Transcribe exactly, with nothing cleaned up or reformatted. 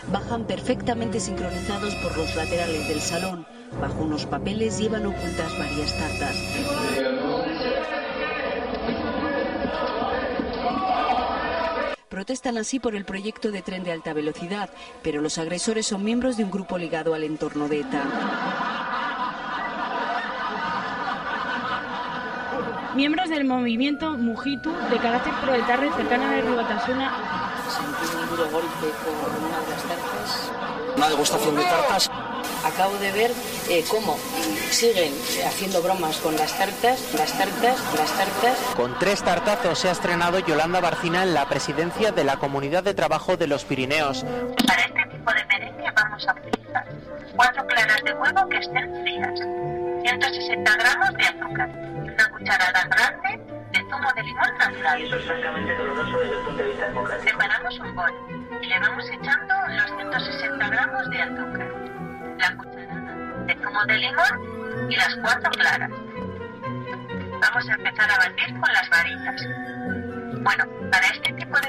bajan perfectamente sincronizados por los laterales del salón. Bajo unos papeles llevan ocultas varias tartas. Protestan así por el proyecto de tren de alta velocidad, pero los agresores son miembros de un grupo ligado al entorno de ETA. Miembros del movimiento Mujitu, de carácter proletario cercano a Ribatasuna. Sentí un duro golpe por una de las tartas. Una degustación de tartas. Acabo de ver eh, cómo siguen haciendo bromas con las tartas, las tartas, las tartas. Con tres tartazos se ha estrenado Yolanda Barcina en la presidencia de la Comunidad de Trabajo de los Pirineos. Para este tipo de merengue vamos a utilizar cuatro claras de huevo que estén frías, ciento sesenta gramos de azúcar y una cucharada grande de zumo de limón natural. Y eso es francamente doloroso desde el punto de vista democrático. Separamos un bol y le vamos echando los ciento sesenta gramos de azúcar, la cucharada de zumo de limón y las cuatro claras. Vamos a empezar a batir con las varitas. Bueno, para este tipo de